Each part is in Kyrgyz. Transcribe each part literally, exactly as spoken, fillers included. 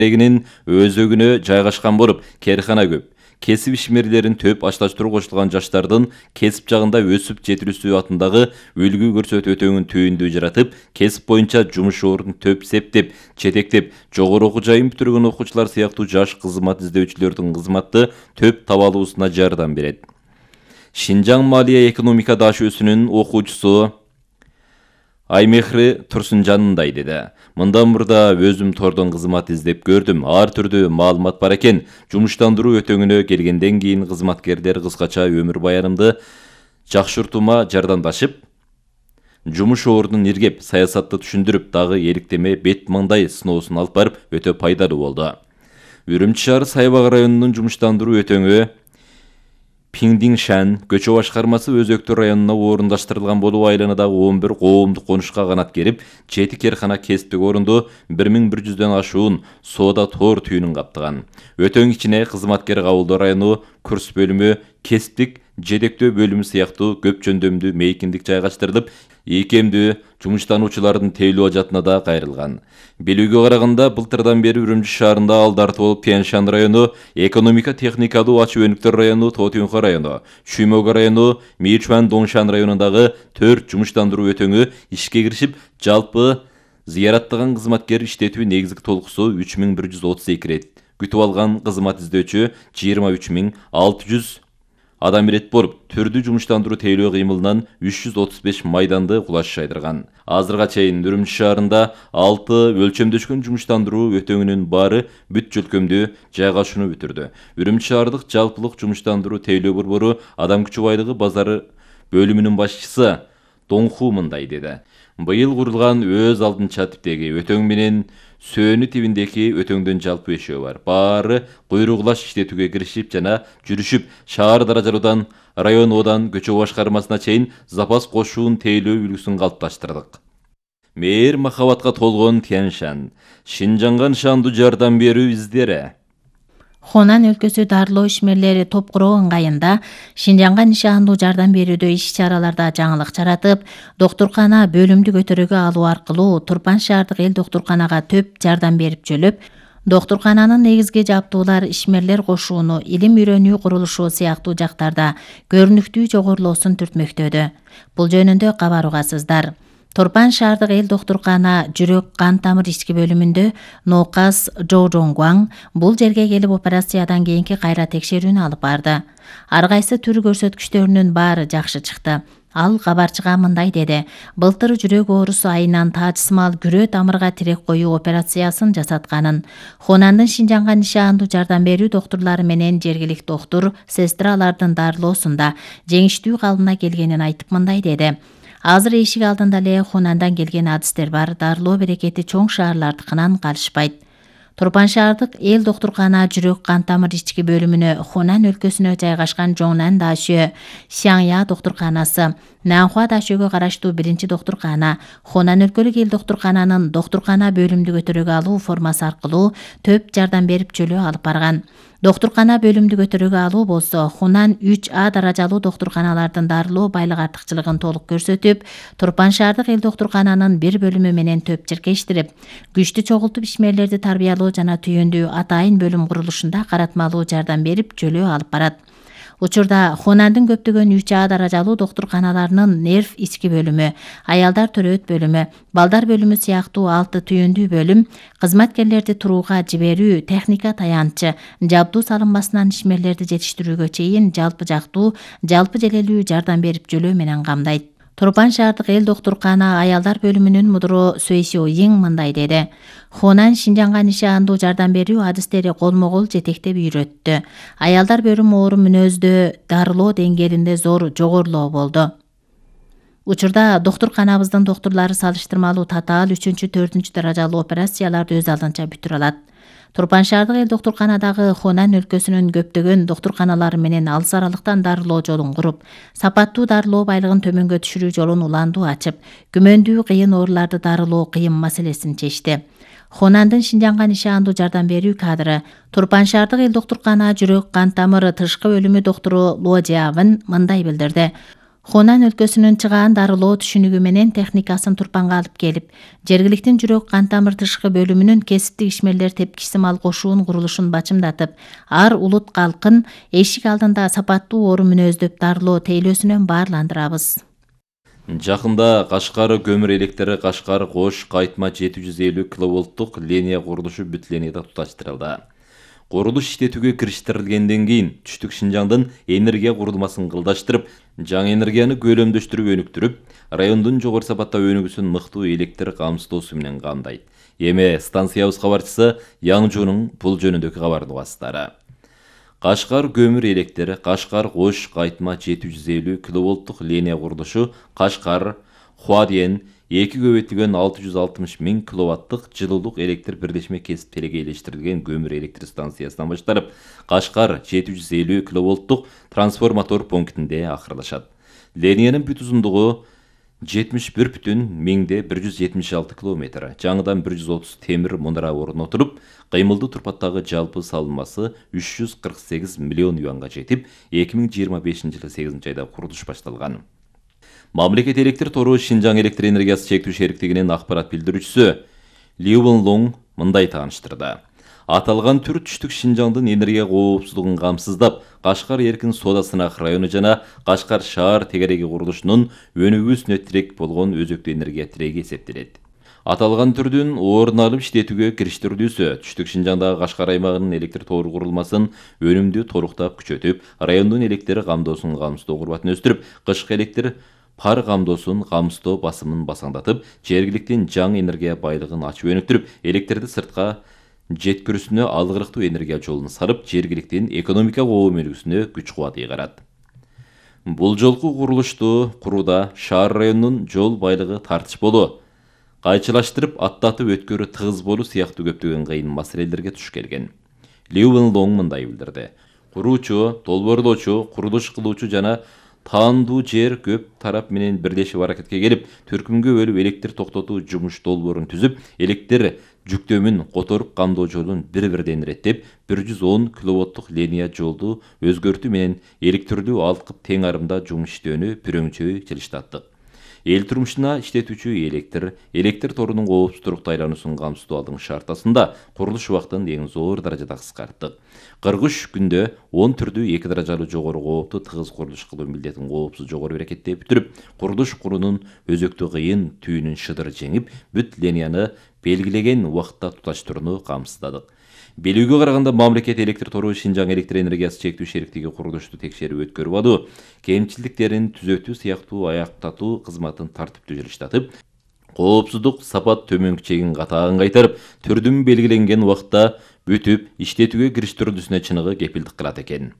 Эгинин өзөгүнө жайгашкан болуп, кээрхана көп. Кесип ишмерлерин төп ашташтыруу кошулган жаштардын кесип жагында өсүп жетилүүсү атындагы үлгү көрсөт өтөңүн түйүндүү жаратып, кесип боюнча жумуш ордун төп септеп, жетектеп, жогору окуу жайын бүтүргөн окуучулар сыяктуу жаш кызмат издөөчүлөрдүн кызматты төп таба алуусуна жардам берет. Шинжаң Малия экономика дашөөсүнүн окуучусу Аймехри Турсунжан мындай деди. Мындан мурда өзүм тордон кызмат издеп көрдүм. Ар түрдүү маалымат бар экен. Жумуштандыруу өтөңүнө келгенден кийин кызматкерлер кыскача өмүр баянымды жакшыртуума жардамдашып, жумуш ордун иргеп, саясатты түшүндүрүп, дагы эликтеме бет маңдай сыноосун алып барып, өтө пайдалуу болду. Үрүмчү шаар Сайбак районунун жумуштандыруу өтөңү Пиңдиңшан көчө башкармасы Өзөктү районуна орундаштырылган болуп, айланадагы он бир коомдук конушка канат керип, жети керхана кесиптик орунду бир миң бир жүздөн ашуун соода тоор түйүнүн каптаган. Өтөң ичине кызматкер кабылдоо району, курс бөлүмү, кесиптик жетектөө бөлүмү сыяктуу көп жөндөмдүү мейкиндик жайгаштырылып, ийкемдүү жумуштануучулардын тейлөө ажатына да кайрылган. Белүүгө караганда, былтырдан бери Үрүмчү шаарында алдарты болуп Тянь-Шань району, экономика техникалуу Ачуу Өнүктөр району, Тотюнха району, Шүймөгө району, Мичуан-Доңшан районундагы төрт жумуштандыруу өтөңү ишке киришип, жалпы зыяраттаган кызматкер иштетүү негизги толкусу үч миң бир жүз отуз эки рет, күтүп алган кызмат издөөчү жыйырма үч миң алты жүз адам ирет болуп, түрдүү жумуштандыруу тейлөө кыймылынан үч жүз отуз беш майданды кулаш шайдырган. Азырга чейин Үрүмчү шаарында алты өлчөмдөшкөн жумуштандыруу өтөңүнүн баары бүт жөлкөмдүү жайгашууну бүтүрдү. Үрүмчү шаардык жалпылык жумуштандыруу тейлөө борбору адам күчү байлыгы базары бөлүмүнүн башчысы Доңху мындай деди. Быйыл курулган өз алдынча типтеги өтөң менен сөөнү тибиндеги өтөңдөн жалпы өчөө бар. Баары куйругулаш иштетүүгө киришип жана жүрүшүп, шаар даражалуудан район одан көчө башкармасына чейин запас кошуун тейлөө үлгүсүн калыпташтырдык. Мээр махабатка толгон Тянь-Шань, Шинжаңга нышандуу жардам берүү издери. Хонан өлкөсү дарылоо ишмерлери топкуроо ыңгайында Шинжаңга нишандуу жардам берүүдө иш-чараларда жаңылык жаратып, доктуркана бөлүмдү көтөрүүгө алуу аркылуу Турпан шаардык эл доктурканага төп жардам берип жөлөп, доктуркананын негизги жабдуулар ишмерлер кошууну, илим үйрөнүү курулушу сыяктуу жактарда көрүнүктүү жогорулоосун түртмөктөдү. Бул жөнүндө кабар угасыздар. Турпан шаардык эл доктуркана жүрөк кан тамыр ички бөлүмүндө ноокас Жо Жоңгваң бул жерге келип операциядан кийинки кайра текшерүүнү алып барды. Ар кайсы түр көрсөткүчтөрүнүн баары жакшы чыкты. Ал кабарчыга мындай деди. Былтыр жүрөк оорусу айынан таажсымал күрөө тамырга тирек коюу операциясын жасатканын. Хонандын Шинжаңга нишандуу жардам берүү доктурлары менен жергиликтүү доктур, сестралардын дарылоосунда жеңиштүү калыбына келгенин айтып мындай деди. Азыр эшик алдында эле Хонандан келген адистер бар, дарылоо берекети чоң шаарлардыкынан калышпайт. Турпан шаардык эл доктуркана жүрөк кан тамыр ички бөлүмүнө Хонан өлкөсүнө жайгашкан Жоңнан дашөө, Сяңя доктурканасы, Нанхуа дашөөгө караштуу биринчи доктуркана, Хонан өлкөлүк эл доктуркананын доктуркана бөлүмдү көтөрүүгө алуу формасы аркылуу төп жардам берип жөлөө алып барган. Доктуркана бөлүмдү көтөрүүгө алуу болсо, Хунан үч А даражалуу доктурканалардын дарылоо байлык артыкчылыгын толук көрсөтүп, Турпан шаардык эл доктуркананын бир бөлүмү менен төп чиркештирип, күчтү чогултуп ишмерлерди тарбиялоо жана түйүндүү атайын бөлүм курулушунда каратмалуу жардам берип жөлөө алып барат. Учурда Хонандын көптөгөн үч А даражалуу доктурканаларынын нерв ички бөлүмү, аялдар төрөт бөлүмү, балдар бөлүмү сыяктуу алты түйүндүү бөлүм кызматкерлерди турууга жиберүү, техника таянчы, жабдуу салынмасынан ишмерлерди жетиштирүүгө чейин жалпы жактуу, жалпы желелүү жардам берип жөлөө менен камдайт. Турпан шаардык эл доктуркана аялдар бөлүмүнүн мудуру Сөйсө Йиң мындай деди. Хонан Шинжаңга нишандуу жардам берүү адистери колмо-кол жетектеп үйрөттү. Аялдар бөлүмү оору мүнөздө, дарылоо деңгээлинде зор жогорулоо болду. Учурда доктурканабыздын доктурлары салыштырмалуу татаал үчүнчү, төртүнчү даражалуу операцияларды өз алдынча бүтүрө алат. Турпан шаардык эл доктурканадагы Хонан өлкөсүнүн көптөгөн доктурканалары менен алыс аралыктан дарылоо жолун куруп, сапаттуу дарылоо байлыгын төмөнгө түшүрүү жолун уландуу ачып, күмөндүү кыйын ооруларды дарылоо кыйын маселесин чечти. Хонандын Шинжаңга нишандуу жардам берүү кадры Турпан шаардык эл доктуркана жүрөк кан тамыры тышкы бөлүмү доктуру Ло Жиавын мындай билдирди. Хунан өлкөсүнүн чыгаан дарылоо түшүнүгү менен техникасын Турпанга алып келип, жергиликтин жүрөк кан тамыр тышкы бөлүмүнүн кесиптик ишмерлер тепкичсимал кошуун курулушун бачымдатып, ар улут калкын эшик алдында сапаттуу орун мүнөздөп дарылоо тейлөөсүнөн баарландырабыз. Жакында Кашкар көмүр электри Кашкар Кош кайтма жети жүз элүү киловолттук линия курулушу бүт линияда туташтырылды. Курулуш иштетүүгө кириштирилгенден кийин түштүк Шинжаңдын энергия курулмасын кылдаштырып, жаңы энергияны көлөмдөштүрүп өнүктүрүп, райондун жогору сапатта өнүгүүсүн мыктуу электр камсыздоосу менен камдайт. Эми станциябыз кабарчысы Яңжунун бул жөнүндөгү кабарды угасыздары. Кашкар көмүр электри Кашкар Кош кайтма жети жүз элүү киловолттук линия курулушу Кашкар Хуаден эки көбөйтүлгөн алты жүз алтымыш миң киловаттык жылуулук электр бирдешме кесип электриштирилген көмүр электр станциясынан башталып, Кашкар жети жүз элүү киловолттук трансформатор пунктинде акырлашат. Линиянын бүт узундугу жетимиш бир бүтүн миңде бир жүз жетимиш алты километр. Жаңыдан бир жүз отуз темир мунара орнотулуп, кыймылдуу турпаттагы жалпы салынмасы үч жүз кырк сегиз миллион юанга жетип, эки миң жыйырма бешинчи жылы сегизинчи айда курулуш башталган. Мамлекет электр тору Шинжаң электр энергиясы чектүү шериктигинин акпарат билдирүүчүсү Ли Лонг мындай тааныштырды. Аталган түр түштүк Шинжаңдын энергия коопсуздугун камсыздап, Кашкар эркин соода сынак району жана Кашкар шаар тегереги курулушунун өнүгүүсүнө тирек болгон өзөктүү энергия тиреги эсептелет. Аталган түрдүн орун алып иштетүүгө кириштирүүсү түштүк Шинжаңдагы Кашкар аймагынын электр тору курулмасын өнүмдүү торуктап күчөтүп, райондун электр камдоосун камсыздоо курбатын өстүрүп, кышкы электр пар камдоосун камсыздоо басымын басаңдатып, жергиликтин жаңы энергия байлыгын ачып өнүктүрүп, электрди сыртка жеткирүүсүнө алгырыктуу энергия жолун салып, жергиликтин экономика өнүгүүсүнө күч кубат ыйгарат. Бул жолку курулушту курууда шаар районунун жол байлыгы тартыш болуу, кайчылаштырып аттатып өткөрүү тыгыз болуу сыяктуу көптөгөн кыйын маселелерге туш келген. Ли Лонг мындай билдирди. Куруучу, долбоорлоочу, курулуш кылуучу жана таандуу жер көп тарап менен бирлешип аракетке келип, төркүмгө бөлүп электр токтотуу жумуш долбоорун түзүп, электр жүктөмүн которуп камдоо жолун бир-бирден иреттеп, бир жүз он киловаттык линия жолду өзгөртүү менен электрлүү алкып тең арымда жумуш иштөөнү пүрөңчөй жылыштаттык. Эл турмушуна иштетүүчү электр, электр торунун коопсуздук айлануусун камсыздоо алдын шартасында курулуш убактын эң зор даражада кыскарттык. кырк үч күндө он түрдүү эки даражалуу жогору коопту тыгыз курулуш кылуу милдетин коопсуз жогору берекетте бүтүрүп, курулуш курунун өзөктүү кыйын түйүнүн шыдыр жеңип, бүт линияны белгилеген убакытта туташтырууну камсыздадык. Белүүгө караганда мамлекет электр тору Шинжаң электр энергиясы чектүү шериктиги курулушту текшерип өткөрүп алуу, кемчиликтерин түзөтүү сыяктуу аяктатуу кызматын тартиптүү жылыштатып, коопсуздук сапат төмөнкү чегин катаагын кайтарып, түрдүн белгиленген убакытта бүтүп иштетүүгө кириштирилүүсүнө чыныгы кепилдик кылат экен.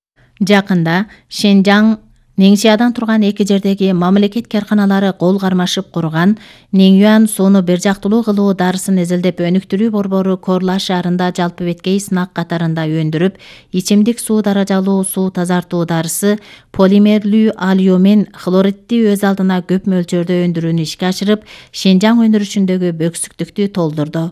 Жакында Шинжаң Неңшиядан турган эки жердеги мамлекет карканалары кол кармашып курган Неңюан сууну бир жактылуу кылуу дарысын эзелдеп өнүктүрүү борбору Корла шаарында жалпы беткей сынак катарында өндүрүп, ичимдик суу даражалуу суу тазартуу дарысы полимерлүү алюмин хлоридти өз алдына көп мөлчөрдө өндүрүүнү ишке ашырып, Шинжаң өндүрүшүндөгү бөксүктүктү толдурду.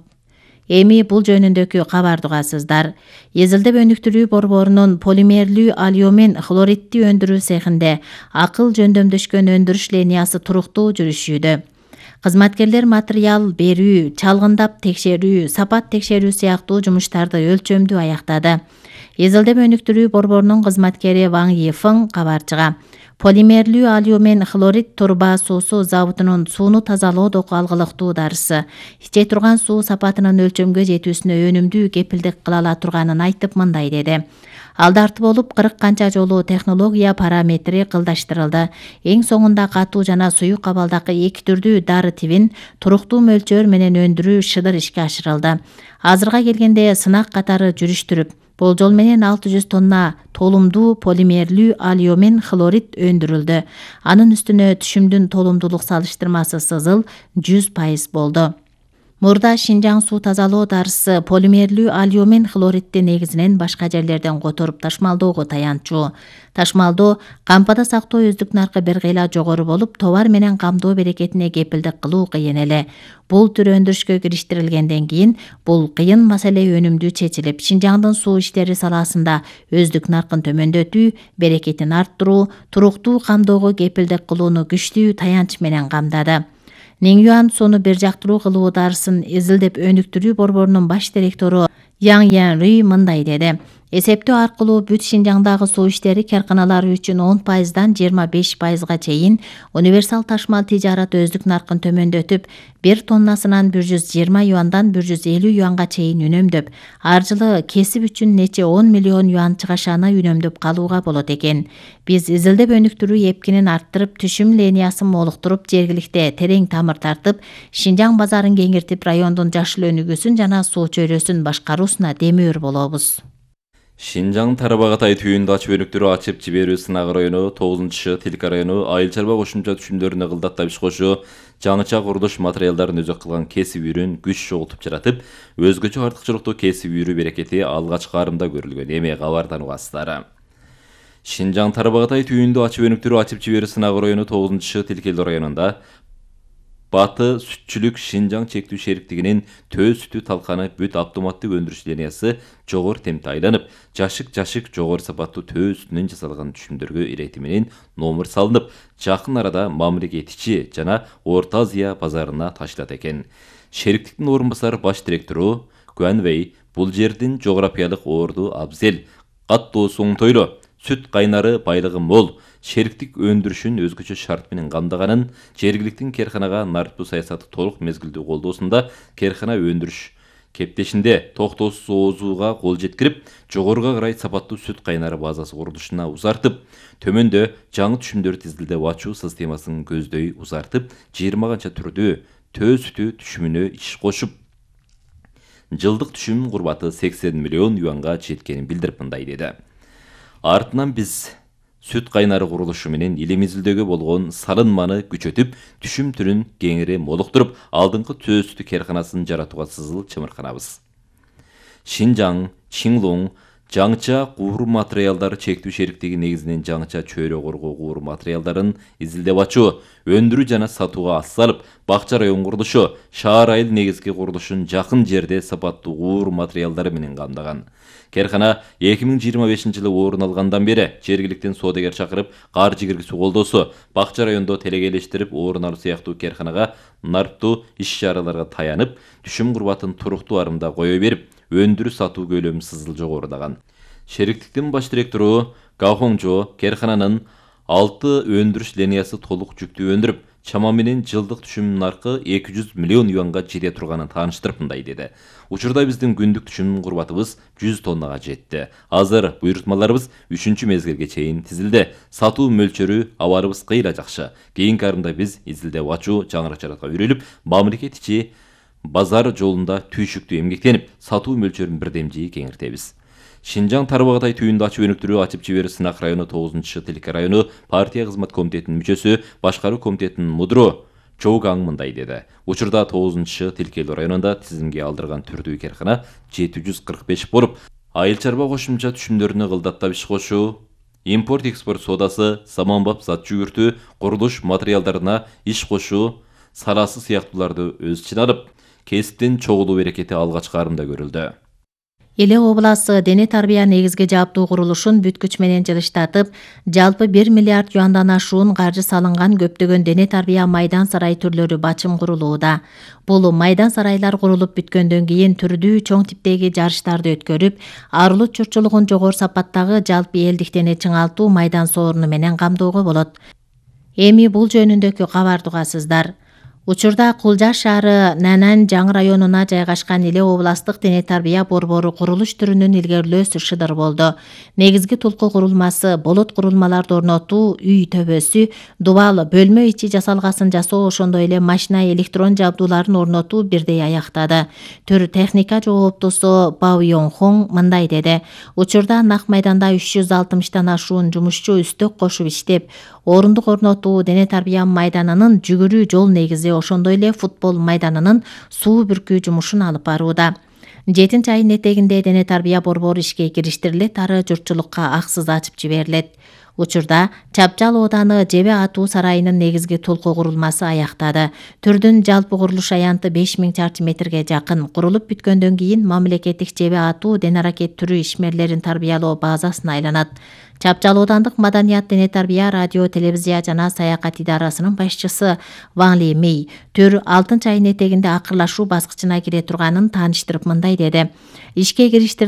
Эми бул жөнүндөгү кабарды угасыздар. Эзилдеп өнүктүрүү борборунун полимерлүү алюмин хлоридти өндүрүү цехинде акыл жөндөмдөшкөн өндүрүш линиясы туруктуу жүрүшүүдө. Кызматкерлер материал берүү, чалгындап текшерүү, сапат текшерүү сыяктуу жумуштарды өлчөмдүү аяктады. Эзилдеп өнүктүрүү борборунун кызматкери Ваң Ефың кабарчыга полимерлүү алюмин хлорид турба суусу заводунун сууну тазалоодогу алгылыктуу дарысы иче турган суу сапатынын өлчөмгө жетүүсүнө өнүмдүү кепилдик кыла ала турганын айтып мындай деди. Алдарты болуп кырк канча жолу технология параметри кылдаштырылды. Эң соңунда катуу жана суюк абалдагы эки түрдүү дары тибин туруктуу мөлчөр менен өндүрүү шыдыр ишке ашырылды. Азырга келгенде сынак катары жүрүштүрүп, болжол менен алты жүз тонна толумдуу полимерлүү алюмин хлорид өндүрүлдү. Анын үстүнө түшүмдүн толумдуулук салыштырмасы сызыл жүз пайыз болду. Мурда Шинжаң суу тазалоо дарысы полимерлүү алюмин хлоридти негизинен башка жерлерден которуп ташмалдоого таянчу. Ташмалдоо кампада сактоо өздүк наркы бир кыйла жогору болуп, товар менен камдоо берекетине кепилдик кылуу кыйын эле. Бул түр өндүрүшкө кириштирилгенден кийин бул кыйын маселе өнүмдүү чечилип, Шинжаңдын суу иштери саласында өздүк наркын төмөндөтүү, берекетин арттыруу, туруктуу камдоого кепилдик кылууну күчтүү таянч менен камдады. Ниңюан сууну бир жактыруу кылуу дарысын изилдеп өнүктүрүү борборунун баш директору Яң Ян Рүй мындай деди. Эсептөө аркылуу бүт Шинжаңдагы суу иштери карканалары үчүн он пайыздан жыйырма беш пайызга чейин универсал ташмал тижарат өздүк наркын төмөндөтүп, бир тоннасынан бир жүз жыйырма юандан бир жүз элүү юанга чейин үнөмдөп, ар жылы кесип үчүн нече он миллион юан чыгашаны үнөмдөп калууга болот экен. Биз изилдеп өнүктүрүү эпкинин арттырып, түшүм линиясын молуктуруп, жергиликте терең тамыр тартып, Шинжаң базарын кеңиртип, райондун жашыл өнүгүүсүн жана суу чөйрөсүн башкаруусуна демөөр болобуз. Шинжаң Тарбағатай түйүндө ачып өнүктүрүү ачып жиберүү сынагы району, тогузунчу Тилка району айыл чарба кошумча түшүмдөрүнө кылдаттап иш кошуу, жаңыча курулуш материалдарын өзөк кылган кесип үйрүн күч чогултуп жаратып, өзгөчө артыкчылыктуу кесип үйрүү берекети алгач карымда көрүлгөн. Эми кабардан угасыздар. Шинжаң Тарбағатай түйүндө ачып өнүктүрүү ачып жиберүү сынагы району, тогузунчу Тилкел районунда Баты сүтчүлүк Шинжаң чектүү шериктигинин төө сүтү талканы бүт автоматтык өндүрүш линиясы жогору темпте айланып, жашык-жашык жогору сапаттуу төө сүтүнөн жасалган түшүмдөргө ирети менен номер салынып, жакын арада мамлекет ичи жана Орто Азия базарына ташылат экен. Шериктиктин орун басары баш директору Гуанвей бул жердин жографиялык орду абзел, каттоосу оңтойлуу, сүт кайнары байлыгы мол, шериктик өндүрүшүн өзгөчө шарт менен камдаганын, жергиликтин керканага нарықтуу саясаты толук мезгилдүү колдоосунда керкана өндүрүш кептешинде токтоосуз оозууга кол жеткирип, жогоруга карай сапаттуу сүт кайнары базасы курулушуна узартып, төмөндө жаңы түшүмдөрдү тизилдеп ачуу системасын көздөй узартып, жыйырма канча түрдүү төө сүтү түшүмүнө иш кошуп, жылдык түшүм курбаты сексен миллион юанга жеткенин билдирип мындай деди. Артынан биз сүт кайнары курулушу менен элимизилдөөгө болгон салынманы күчөтүп, түшүм түрүн кеңири молуктуруп, алдыңкы төө сүтү керканасын жаратууга сызыл чымырканабыз. Шинжаң, Чинлуң, жаңыча кууру материалдары чектүү шериктиги негизинен жаңыча чөйрө коргоо кууру материалдарын изилдеп ачуу, өндүрүү жана сатууга ас салып, бакча район курулушу, шаар айыл негизги курулушун жакын жерде сапаттуу кууру материалдары менен камдаган. Керкана эки миң жыйырма бешинчи жылы орун алгандан бери жергиликтен соодагер чакырып, каржы киргизүү колдоосу, бакча райондо телегейлештирип орун алуу сыяктуу керканага нарптуу иш-чараларга таянып, түшүм курбатын туруктуу арымда кое берип, өндүрүү сатуу көлөмү сызыл жогорудаган. Шериктиктин баш директору Гахоңжо керкананын алты өндүрүш линиясы толук жүктүү өндүрүп, чама менен жылдык түшүм наркы эки жүз миллион юанга жете турганын тааныштырып мындай деди. Учурда биздин күндүк түшүм курбатыбыз жүз тоннага жетти. Азыр буйрутмаларыбыз үчүнчү мезгилге чейин тизилди. Сатуу мөлчөрү абарыбыз кыйла жакшы. Кийинки арымда биз изилдеп ачуу жаңырак жаратка үйрөлүп, мамлекет ичи базар жолунда түйшүктүү эмгектенип, сатуу мөлчөрүн бирдемжи кеңиртебиз. Шинжаң Тарбағатай түйүндө ачып өнүктүрүү ачып жиберүү сынак району, тогузунчу Тилка району партия кызмат комитетинин мүчөсү, башкаруу комитетинин мудру Чоугаң мындай деди. Учурда тогузунчу Тилкел районунда тизимге алдырган түрдүү керкана жети жүз кырк беш болуп, айыл чарба кошумча түшүмдөрүнө кылдаттап иш кошуу, импорт-экспорт соодасы, саманбап зат жүгүртүү, курулуш материалдарына иш кошуу саласы сыяктууларды өз ичине алып, кесиптин чогулуу берекети алгач карымда көрүлдү. Эле обласы дене тарбия негизги жааптуу курулушун бүткүч менен жылыштатып, жалпы бир миллиард юандан ашуун каржы салынган көптөгөн дене тарбия майдан сарай түрлөрү бачым курулууда. Бул майдан сарайлар курулуп бүткөндөн кийин түрдүү чоң типтеги жарыштарды өткөрүп, арылык журтчулугун жогору сапаттагы жалпы элдик дене чыңалтуу майдан сооруну менен камдоого болот. Эми бул жөнүндөгү кабарды угасыздар. Учурда Кулжа шаары Нанан жаңы районуна жайгашкан эле областык дене тарбия борбору курулуш түрүнүн илгерилөөсү шыдыр болду. Негизги тулку курулмасы, болот курулмаларды орнотуу, үй төбөсү, дубал, бөлмө ичи жасалгасын жасоо, ошондой эле машина электрон жабдууларын орнотуу бирдей аяктады. Төр техника жооптусу Бао Йонхон мындай деди. Учурда нак майданда үч жүз алтымыштан ашуун жумушчу үстөк кошуп иштеп, орундук орнотуу дене тарбия майданынын жүгүрүү жол негизи, ошондой эле футбол майданынын суу бүркүү жумушун алып барууда. Жетинчи айдын этегинде дене тарбия борбору ишке кириштирилет, ары журтчулукка аксыз ачып жиберилет. Учурда Чапчал ооданы Жебе атуу сарайынын негизги толку курулмасы аяктады. Түрдүн жалпы курулуш аянты беш миң чарчы метрге жакын. Курулуп бүткөндөн кийин мамлекеттик Жебе атуу дене аракет түрү ишмерлерин тарбиялоо базасына айланат. Чапчал оодандык маданият, дене тарбия, радио, телевизия жана саякат идарасынын башчысы Ван Ли Мей төр алтынчы айдын этегинде акырлашуу баскычына кире турганын тааныштырып мындай деди. Ишке кириштир